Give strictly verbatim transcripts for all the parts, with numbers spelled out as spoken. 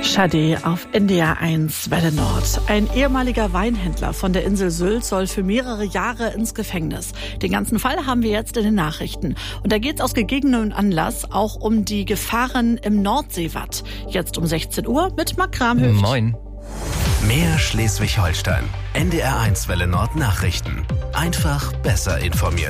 Schade auf N D R eins Welle Nord. Ein ehemaliger Weinhändler von der Insel Sylt soll für mehrere Jahre ins Gefängnis. Den ganzen Fall haben wir jetzt in den Nachrichten. Und da geht es aus gegebenem Anlass auch um die Gefahren im Nordseewatt. Jetzt um sechzehn Uhr mit Marc Kramhöft. Moin. Mehr Schleswig-Holstein. N D R eins Welle Nord Nachrichten. Einfach besser informiert.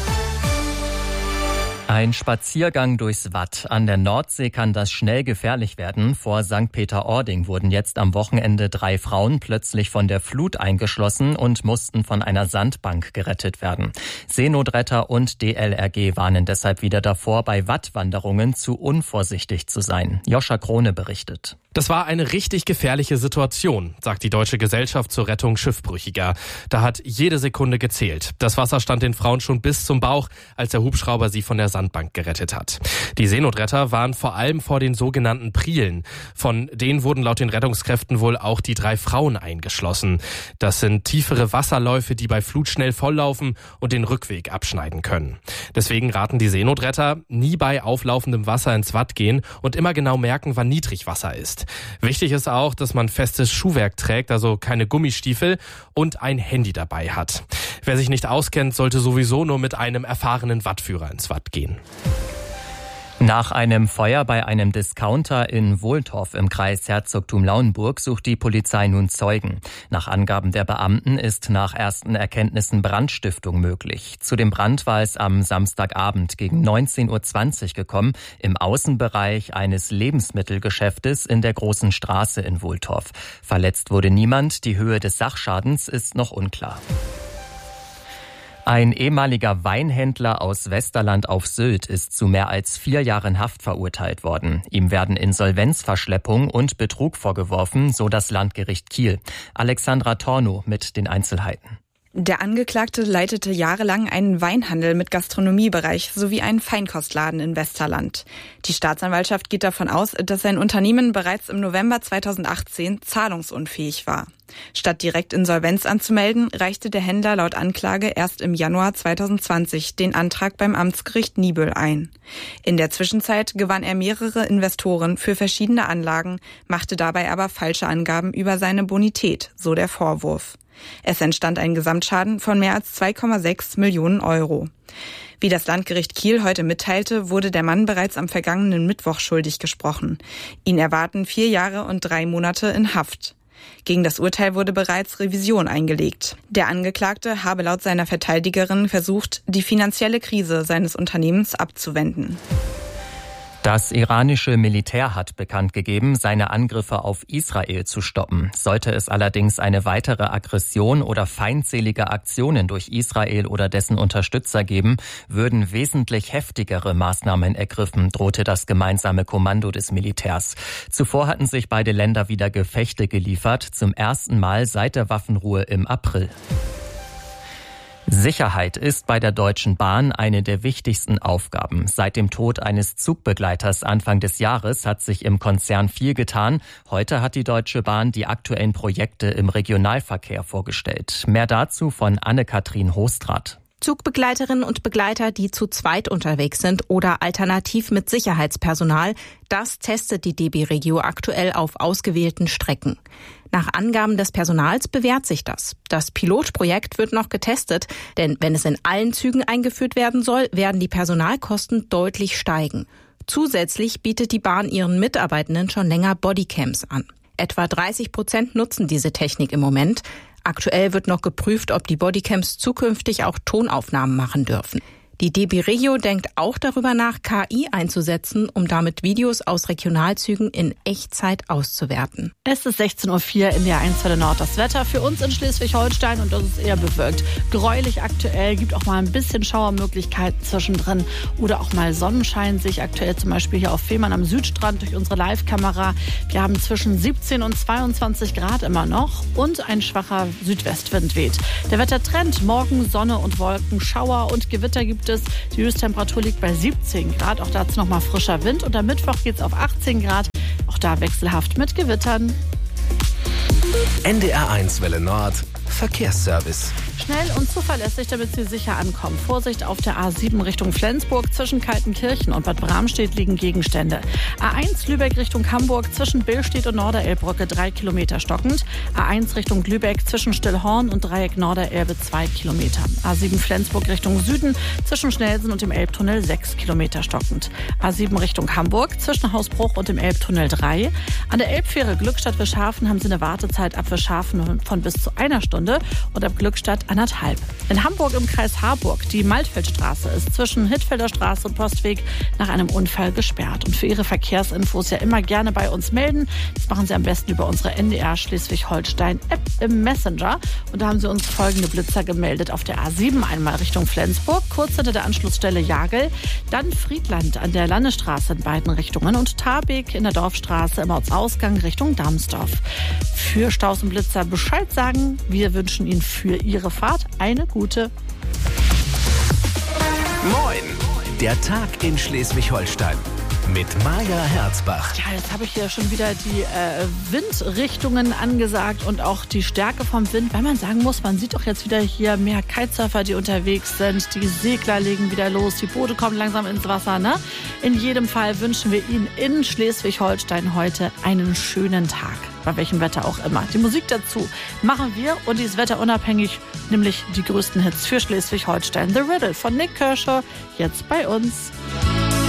Ein Spaziergang durchs Watt. An der Nordsee kann das schnell gefährlich werden. Vor Sankt Peter-Ording wurden jetzt am Wochenende drei Frauen plötzlich von der Flut eingeschlossen und mussten von einer Sandbank gerettet werden. Seenotretter und D L R G warnen deshalb wieder davor, bei Wattwanderungen zu unvorsichtig zu sein. Joscha Krone berichtet. Das war eine richtig gefährliche Situation, sagt die Deutsche Gesellschaft zur Rettung Schiffbrüchiger. Da hat jede Sekunde gezählt. Das Wasser stand den Frauen schon bis zum Bauch, als der Hubschrauber sie von der Sandbank gerettet hat. Die Seenotretter waren vor allem vor den sogenannten Prielen. Von denen wurden laut den Rettungskräften wohl auch die drei Frauen eingeschlossen. Das sind tiefere Wasserläufe, die bei Flut schnell volllaufen und den Rückweg abschneiden können. Deswegen raten die Seenotretter, nie bei auflaufendem Wasser ins Watt gehen und immer genau merken, wann Niedrigwasser ist. Wichtig ist auch, dass man festes Schuhwerk trägt, also keine Gummistiefel, und ein Handy dabei hat. Wer sich nicht auskennt, sollte sowieso nur mit einem erfahrenen Wattführer ins Watt gehen. Nach einem Feuer bei einem Discounter in Wohltorf im Kreis Herzogtum Lauenburg sucht die Polizei nun Zeugen. Nach Angaben der Beamten ist nach ersten Erkenntnissen Brandstiftung möglich. Zu dem Brand war es am Samstagabend gegen neunzehn Uhr zwanzig gekommen, im Außenbereich eines Lebensmittelgeschäftes in der Großen Straße in Wohltorf. Verletzt wurde niemand, die Höhe des Sachschadens ist noch unklar. Ein ehemaliger Weinhändler aus Westerland auf Sylt ist zu mehr als vier Jahren Haft verurteilt worden. Ihm werden Insolvenzverschleppung und Betrug vorgeworfen, so das Landgericht Kiel. Alexandra Tornow mit den Einzelheiten. Der Angeklagte leitete jahrelang einen Weinhandel mit Gastronomiebereich sowie einen Feinkostladen in Westerland. Die Staatsanwaltschaft geht davon aus, dass sein Unternehmen bereits im November zweitausendachtzehn zahlungsunfähig war. Statt direkt Insolvenz anzumelden, reichte der Händler laut Anklage erst im Januar zweitausendzwanzig den Antrag beim Amtsgericht Niebüll ein. In der Zwischenzeit gewann er mehrere Investoren für verschiedene Anlagen, machte dabei aber falsche Angaben über seine Bonität, so der Vorwurf. Es entstand ein Gesamtschaden von mehr als zwei Komma sechs Millionen Euro. Wie das Landgericht Kiel heute mitteilte, wurde der Mann bereits am vergangenen Mittwoch schuldig gesprochen. Ihn erwarten vier Jahre und drei Monate in Haft. Gegen das Urteil wurde bereits Revision eingelegt. Der Angeklagte habe laut seiner Verteidigerin versucht, die finanzielle Krise seines Unternehmens abzuwenden. Das iranische Militär hat bekannt gegeben, seine Angriffe auf Israel zu stoppen. Sollte es allerdings eine weitere Aggression oder feindselige Aktionen durch Israel oder dessen Unterstützer geben, würden wesentlich heftigere Maßnahmen ergriffen, drohte das gemeinsame Kommando des Militärs. Zuvor hatten sich beide Länder wieder Gefechte geliefert, zum ersten Mal seit der Waffenruhe im April. Sicherheit ist bei der Deutschen Bahn eine der wichtigsten Aufgaben. Seit dem Tod eines Zugbegleiters Anfang des Jahres hat sich im Konzern viel getan. Heute hat die Deutsche Bahn die aktuellen Projekte im Regionalverkehr vorgestellt. Mehr dazu von Anne-Kathrin Hostrath. Zugbegleiterinnen und Begleiter, die zu zweit unterwegs sind oder alternativ mit Sicherheitspersonal, das testet die D B Regio aktuell auf ausgewählten Strecken. Nach Angaben des Personals bewährt sich das. Das Pilotprojekt wird noch getestet, denn wenn es in allen Zügen eingeführt werden soll, werden die Personalkosten deutlich steigen. Zusätzlich bietet die Bahn ihren Mitarbeitenden schon länger Bodycams an. Etwa dreißig Prozent nutzen diese Technik im Moment. Aktuell wird noch geprüft, ob die Bodycams zukünftig auch Tonaufnahmen machen dürfen. Die D B Regio denkt auch darüber nach, K I einzusetzen, um damit Videos aus Regionalzügen in Echtzeit auszuwerten. Es ist sechzehn Uhr vier in der eins Welle Nord. Das Wetter für uns in Schleswig-Holstein, und das ist eher bewölkt. Gräulich aktuell, gibt auch mal ein bisschen Schauermöglichkeiten zwischendrin oder auch mal Sonnenschein. Sehe ich aktuell zum Beispiel hier auf Fehmarn am Südstrand durch unsere Live-Kamera. Wir haben zwischen siebzehn und zweiundzwanzig Grad immer noch und ein schwacher Südwestwind weht. Der Wettertrend: morgen Sonne und Wolken, Schauer und Gewitter gibt es. Die Höchsttemperatur liegt bei siebzehn Grad. Auch dazu nochmal frischer Wind. Und am Mittwoch geht es auf achtzehn Grad. Auch da wechselhaft mit Gewittern. N D R eins Welle Nord Verkehrsservice. Schnell und zuverlässig, damit Sie sicher ankommen. Vorsicht auf der A sieben Richtung Flensburg. Zwischen Kaltenkirchen und Bad Bramstedt liegen Gegenstände. A eins Lübeck Richtung Hamburg. Zwischen Billstedt und Norderelbbrücke drei Kilometer stockend. A eins Richtung Lübeck. Zwischen Stillhorn und Dreieck Norderelbe zwei Kilometer. A sieben Flensburg Richtung Süden. Zwischen Schnelsen und dem Elbtunnel sechs Kilometer stockend. A sieben Richtung Hamburg. Zwischen Hausbruch und dem Elbtunnel drei. An der Elbfähre Glückstadt-Wischhafen haben Sie eine Wartezeit ab Wischhafen von bis zu einer Stunde und ab Glückstadt anderthalb. In Hamburg im Kreis Harburg, die Maltfeldstraße ist zwischen Hittfelder Straße und Postweg nach einem Unfall gesperrt. Und für Ihre Verkehrsinfos ja immer gerne bei uns melden. Das machen Sie am besten über unsere N D R Schleswig-Holstein-App im Messenger. Und da haben Sie uns folgende Blitzer gemeldet. Auf der A sieben einmal Richtung Flensburg, kurz hinter der Anschlussstelle Jagel. Dann Friedland an der Landesstraße in beiden Richtungen und Tarbeck in der Dorfstraße im Ortsausgang Richtung Damsdorf. Für Staus und Blitzer Bescheid sagen. Wir wünschen Ihnen für Ihre Fahrt eine gute. Moin, der Tag in Schleswig-Holstein mit Maja Herzbach. Ja, jetzt habe ich hier schon wieder die äh, Windrichtungen angesagt und auch die Stärke vom Wind, weil man sagen muss, man sieht auch jetzt wieder hier mehr Kitesurfer, die unterwegs sind, die Segler legen wieder los, die Boote kommen langsam ins Wasser, ne? In jedem Fall wünschen wir Ihnen in Schleswig-Holstein heute einen schönen Tag, bei welchem Wetter auch immer. Die Musik dazu machen wir und die ist wetterunabhängig, nämlich die größten Hits für Schleswig-Holstein. The Riddle von Nick Kershaw, jetzt bei uns.